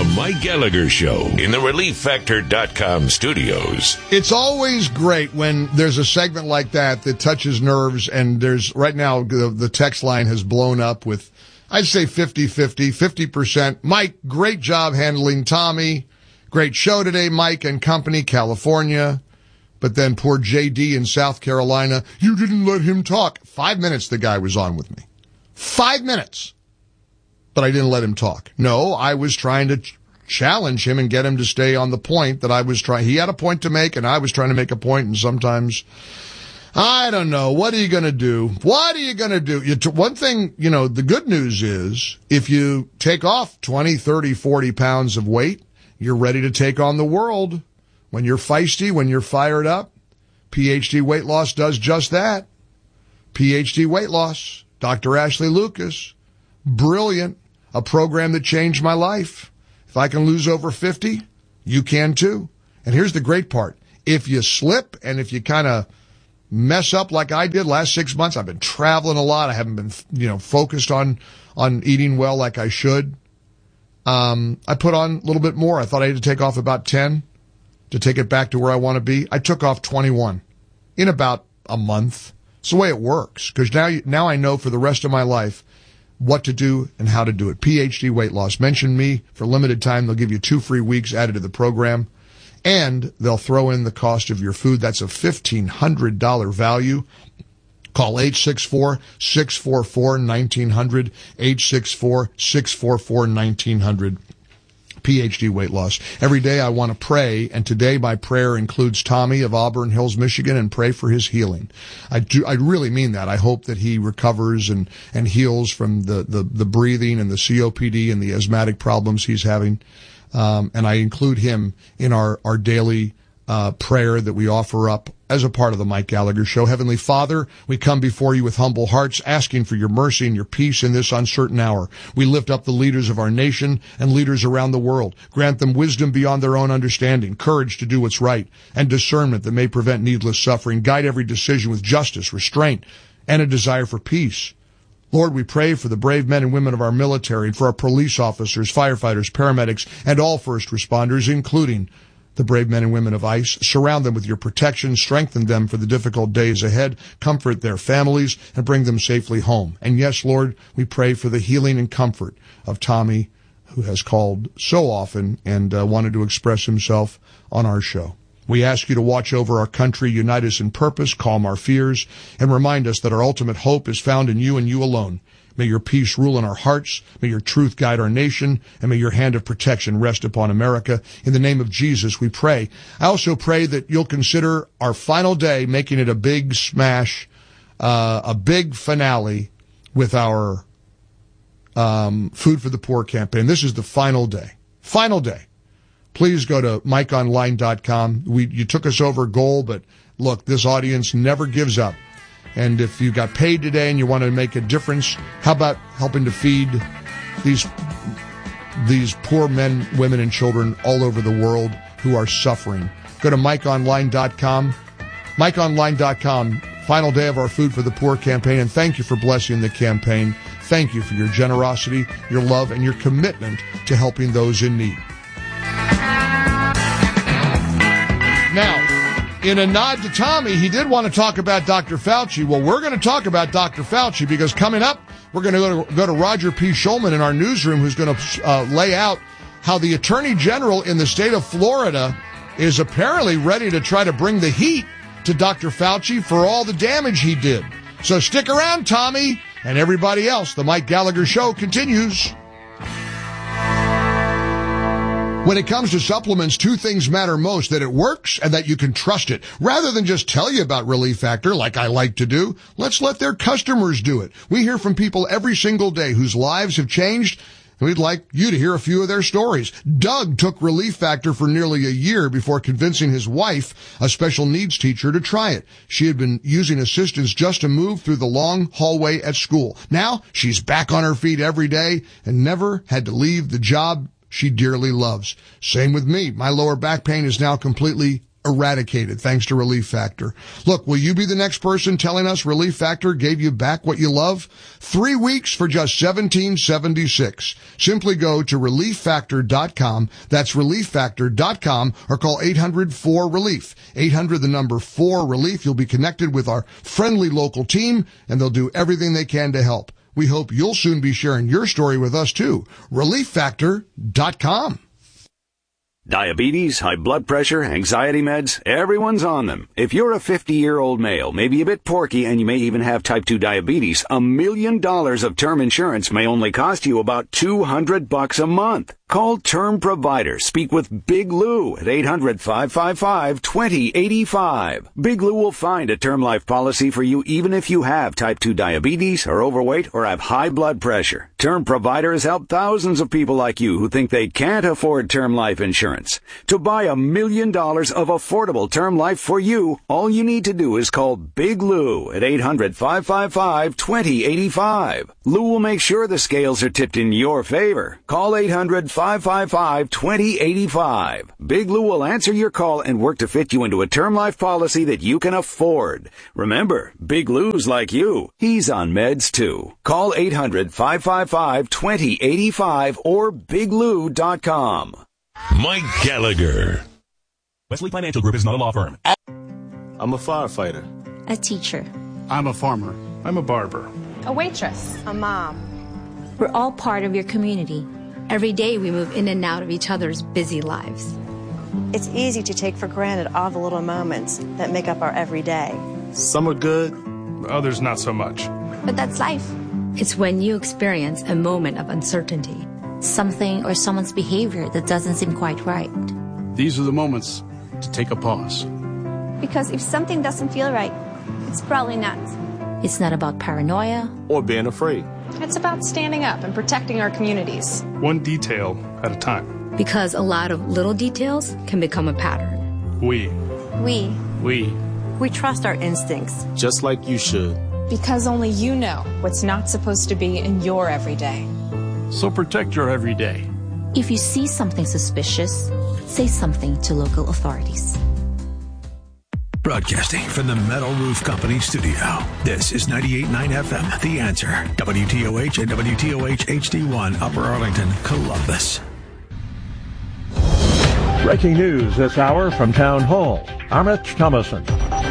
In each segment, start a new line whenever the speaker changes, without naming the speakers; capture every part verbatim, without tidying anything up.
Mike Gallagher Show in the Relief Factor dot com studios.
It's always great when there's a segment like that that touches nerves, and there's, right now, the, the text line has blown up with, I'd say fifty-fifty, fifty percent. Mike, great job handling Tommy. Great show today, Mike and company, California. But then poor J D in South Carolina, you didn't let him talk. Five minutes the guy was on with me. Five minutes. But I didn't let him talk. No, I was trying to ch- challenge him and get him to stay on the point that I was trying. He had a point to make, and I was trying to make a point, and sometimes, I don't know. What are you going to do? What are you going to do? You t- one thing, you know, the good news is if you take off twenty, thirty, forty pounds of weight, you're ready to take on the world. When you're feisty, when you're fired up, P H D Weight Loss does just that. P H D Weight Loss, Doctor Ashley Lucas, brilliant, a program that changed my life. If I can lose over fifty, you can too. And here's the great part. If you slip and if you kind of mess up like I did last six months, I've been traveling a lot. I haven't been, you know, focused on, on eating well like I should. Um, I put on a little bit more. I thought I had to take off about ten to take it back to where I want to be. I took off twenty-one in about a month. It's the way it works, because now, now I know for the rest of my life what to do and how to do it. P H D Weight Loss. Mention me for limited time. They'll give you two free weeks added to the program, and they'll throw in the cost of your food. That's a fifteen hundred dollars value. Call eight six four, six four four, one nine zero zero, eight six four, six four four, one nine zero zero. P H D Weight Loss. Every day I want to pray, and today my prayer includes Tommy of Auburn Hills, Michigan, and pray for his healing. I do, I really mean that. I hope that he recovers and, and heals from the, the, the breathing and the C O P D and the asthmatic problems he's having. Um, and I include him in our, our daily Uh, prayer that we offer up as a part of the Mike Gallagher Show. Heavenly Father, we come before you with humble hearts, asking for your mercy and your peace in this uncertain hour. We lift up the leaders of our nation and leaders around the world. Grant them wisdom beyond their own understanding, courage to do what's right, and discernment that may prevent needless suffering. Guide every decision with justice, restraint, and a desire for peace. Lord, we pray for the brave men and women of our military, and for our police officers, firefighters, paramedics, and all first responders, including the brave men and women of ICE. Surround them with your protection, strengthen them for the difficult days ahead, comfort their families, and bring them safely home. And yes, Lord, we pray for the healing and comfort of Tommy, who has called so often and uh, wanted to express himself on our show. We ask you to watch over our country, unite us in purpose, calm our fears, and remind us that our ultimate hope is found in you and you alone. May your peace rule in our hearts. May your truth guide our nation. And may your hand of protection rest upon America. In the name of Jesus, we pray. I also pray that you'll consider our final day, making it a big smash, uh, a big finale with our um, Food for the Poor campaign. This is the final day. Final day. Please go to mike online dot com. We, you took us over goal, but look, this audience never gives up. And if you got paid today and you want to make a difference, how about helping to feed these these poor men, women, and children all over the world who are suffering? Go to mike online dot com. mike online dot com, final day of our Food for the Poor campaign, and thank you for blessing the campaign. Thank you for your generosity, your love, and your commitment to helping those in need. Now, in a nod to Tommy, he did want to talk about Doctor Fauci. Well, we're going to talk about Doctor Fauci because coming up, we're going to go to, go to Roger P. Schulman in our newsroom, who's going to uh, lay out how the Attorney General in the state of Florida is apparently ready to try to bring the heat to Doctor Fauci for all the damage he did. So stick around, Tommy, and everybody else. The Mike Gallagher Show continues. When it comes to supplements, two things matter most: that it works and that you can trust it. Rather than just tell you about Relief Factor like I like to do, let's let their customers do it. We hear from people every single day whose lives have changed, and we'd like you to hear a few of their stories. Doug took Relief Factor for nearly a year before convincing his wife, a special needs teacher, to try it. She had been using assistance just to move through the long hallway at school. Now she's back on her feet every day and never had to leave the job she dearly loves. Same with me. My lower back pain is now completely eradicated thanks to Relief Factor. Look, will you be the next person telling us Relief Factor gave you back what you love? Three weeks for just seventeen seventy-six. Simply go to relief factor dot com. That's relief factor dot com, or call eight hundred four relief. eight hundred, the number four relief. You'll be connected with our friendly local team, and they'll do everything they can to help. We hope you'll soon be sharing your story with us too. relief factor dot com.
Diabetes, high blood pressure, anxiety meds, everyone's on them. If you're a fifty-year-old male, maybe a bit porky, and you may even have type two diabetes, a million dollars of term insurance may only cost you about two hundred bucks a month. Call Term Provider. Speak with Big Lou at eight hundred, five five five, two zero eight five. Big Lou will find a term life policy for you even if you have type two diabetes, are overweight, or have high blood pressure. Term Provider has helped thousands of people like you who think they can't afford term life insurance. To buy a million dollars of affordable term life for you, all you need to do is call Big Lou at eight hundred, five five five, two zero eight five. Lou will make sure the scales are tipped in your favor. Call eight hundred, five five five, two zero eight five. Big Lou will answer your call and work to fit you into a term life policy that you can afford. Remember, Big Lou's like you. He's on meds too. Call eight hundred, five five five, two zero eight five or big lou dot com.
Mike Gallagher.
Wesley Financial Group is not a law firm.
I'm a firefighter.
A teacher.
I'm a farmer.
I'm a barber.
A waitress.
A mom.
We're all part of your community.
Every day we move in and out of each other's busy lives.
It's easy to take for granted all the little moments that make up our everyday.
Some are good,
others not so much.
But that's life. It's when you experience a moment of uncertainty.
Something or someone's behavior that doesn't seem quite right.
These are the moments to take a pause.
Because if something doesn't feel right, it's probably not.
It's not about paranoia
or being afraid.
It's about standing up and protecting our communities.
One detail at a time.
Because a lot of little details can become a pattern.
We.
We.
We.
We trust our instincts.
Just like you should.
Because only you know what's not supposed to be in your everyday.
So protect your everyday.
If you see something suspicious, say something to local authorities.
Broadcasting from the Metal Roof Company studio. This is ninety-eight point nine F M, The Answer. W T O H and W T O H H D one, Upper Arlington, Columbus.
Breaking news this hour from Town Hall. Amit Thomason.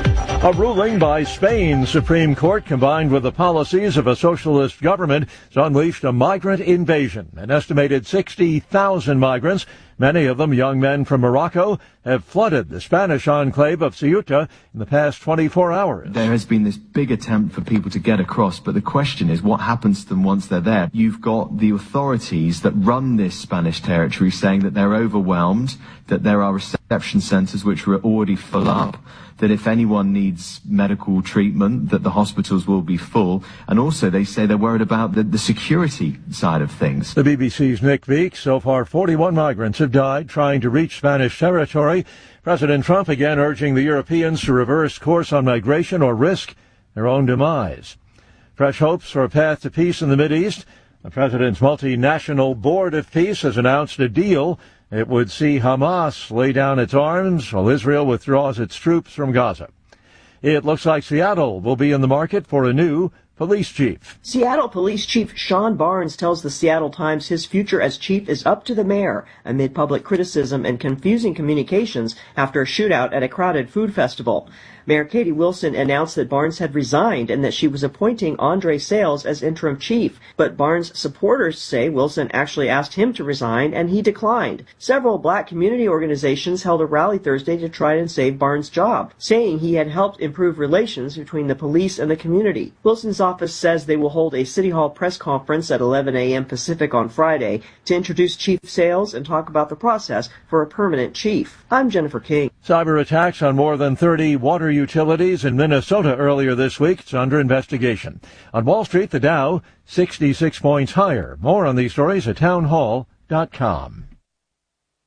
A ruling by Spain's Supreme Court, combined with the policies of a socialist government, has unleashed a migrant invasion. An estimated sixty thousand migrants, many of them young men from Morocco, have flooded the Spanish enclave of Ceuta in the past twenty-four hours.
There has been this big attempt for people to get across, but the question is what happens to them once they're there. You've got the authorities that run this Spanish territory saying that they're overwhelmed, that there are reception centres which are already full up, that if anyone needs medical treatment, that the hospitals will be full. And also they say they're worried about the, the security side of things.
The B B C's Nick Veek. So far, forty-one migrants have died trying to reach Spanish territory. President Trump again urging the Europeans to reverse course on migration or risk their own demise. Fresh hopes for a path to peace in the Mideast. The president's multinational board of peace has announced a deal. It would see Hamas lay down its arms while Israel withdraws its troops from Gaza. It looks like Seattle will be in the market for a new police chief.
Seattle Police Chief Sean Barnes tells the Seattle Times his future as chief is up to the mayor amid public criticism and confusing communications after a shootout at a crowded food festival. Mayor Katie Wilson announced that Barnes had resigned and that she was appointing Andre Sales as interim chief. But Barnes' supporters say Wilson actually asked him to resign and he declined. Several black community organizations held a rally Thursday to try and save Barnes' job, saying he had helped improve relations between the police and the community. Wilson's office says they will hold a City Hall press conference at eleven a.m. Pacific on Friday to introduce Chief Sales and talk about the process for a permanent chief. I'm Jennifer King.
Cyber attacks on more than thirty water utilities in Minnesota earlier this week. It's under investigation. On Wall Street, the Dow, sixty-six points higher. More on these stories at town hall dot com.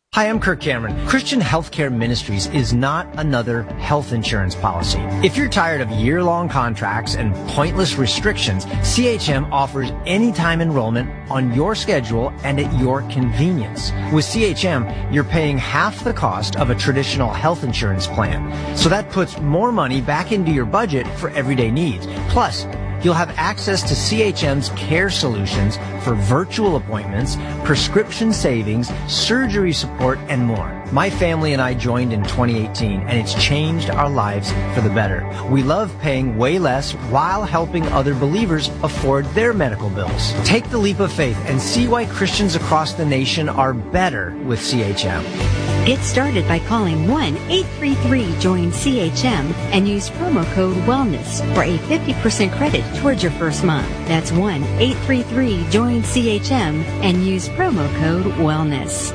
Hi, I'm Kirk Cameron. Christian Healthcare Ministries is not another health insurance policy. If you're tired of year-long contracts and pointless restrictions, C H M offers anytime enrollment on your schedule and at your convenience. With C H M, you're paying half the cost of a traditional health insurance plan. So that puts more money back into your budget for everyday needs. Plus, you'll have access to C H M's care solutions for virtual appointments, prescription savings, surgery support, and more. My family and I joined in twenty eighteen, and it's changed our lives for the better. We love paying way less while helping other believers afford their medical bills. Take the leap of faith and see why Christians across the nation are better with C H M.
Get started by calling one eight three three join C H M and use promo code WELLNESS for a fifty percent credit towards your first month. That's one eight three three join C H M and use promo code WELLNESS.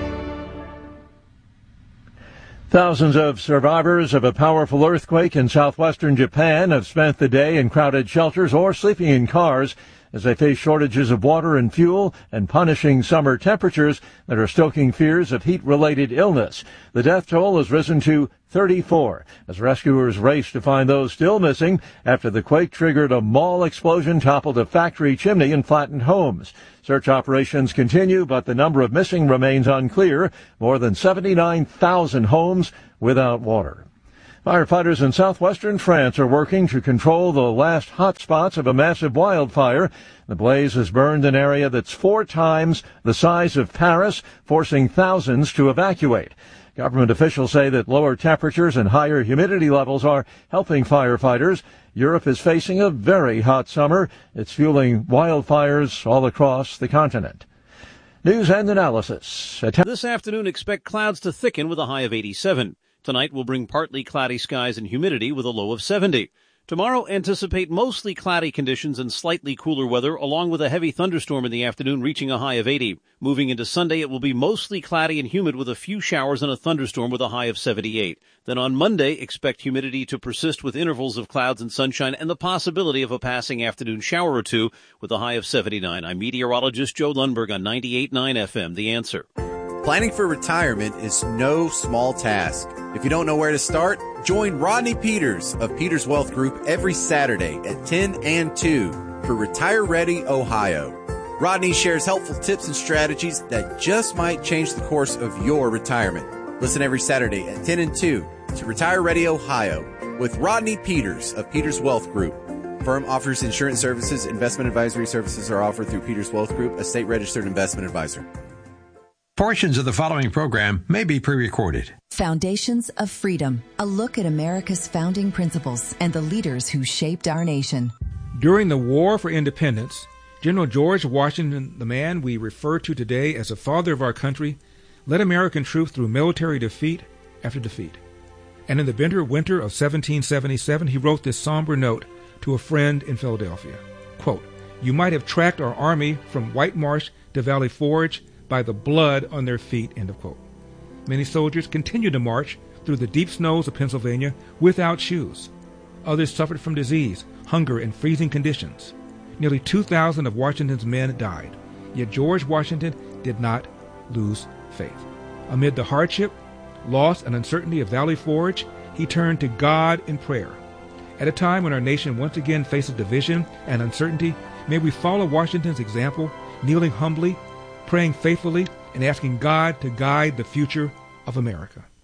Thousands of survivors of a powerful earthquake in southwestern Japan have spent the day in crowded shelters or sleeping in cars as they face shortages of water and fuel and punishing summer temperatures that are stoking fears of heat-related illness. The death toll has risen to thirty-four as rescuers race to find those still missing after the quake triggered a mall explosion, toppled a factory chimney, and flattened homes. Search operations continue, but the number of missing remains unclear. More than seventy-nine thousand homes without water. Firefighters in southwestern France are working to control the last hot spots of a massive wildfire. The blaze has burned an area that's four times the size of Paris, forcing thousands to evacuate. Government officials say that lower temperatures and higher humidity levels are helping firefighters. Europe is facing a very hot summer. It's fueling wildfires all across the continent. News and analysis.
This afternoon, expect clouds to thicken with a high of eighty-seven. Tonight will bring partly cloudy skies and humidity with a low of seventy. Tomorrow, anticipate mostly cloudy conditions and slightly cooler weather, along with a heavy thunderstorm in the afternoon reaching a high of eighty. Moving into Sunday, it will be mostly cloudy and humid with a few showers and a thunderstorm with a high of seventy-eight. Then on Monday, expect humidity to persist with intervals of clouds and sunshine and the possibility of a passing afternoon shower or two with a high of seventy-nine. I'm meteorologist Joe Lundberg on ninety-eight point nine F M, The Answer.
Planning for retirement is no small task. If you don't know where to start, join Rodney Peters of Peters Wealth Group every Saturday at ten and two for Retire Ready Ohio. Rodney shares helpful tips and strategies that just might change the course of your retirement. Listen every Saturday at ten and two to Retire Ready Ohio with Rodney Peters of Peters Wealth Group. Firm offers insurance services. Investment advisory services are offered through Peters Wealth Group, a state-registered investment advisor.
Portions of the following program may be pre-recorded.
Foundations of Freedom, a look at America's founding principles and the leaders who shaped our nation.
During the War for Independence, General George Washington, the man we refer to today as the father of our country, led American troops through military defeat after defeat. And in the bitter winter of seventeen seventy-seven, he wrote this somber note to a friend in Philadelphia. Quote, "You might have tracked our army from White Marsh to Valley Forge by the blood on their feet," end of quote. Many soldiers continued to march through the deep snows of Pennsylvania without shoes. Others suffered from disease, hunger, and freezing conditions. Nearly two thousand of Washington's men died. Yet George Washington did not lose faith. Amid the hardship, loss, and uncertainty of Valley Forge, he turned to God in prayer. At a time when our nation once again faces division and uncertainty, may we follow Washington's example, kneeling humbly, praying faithfully, and asking God to guide the future of America.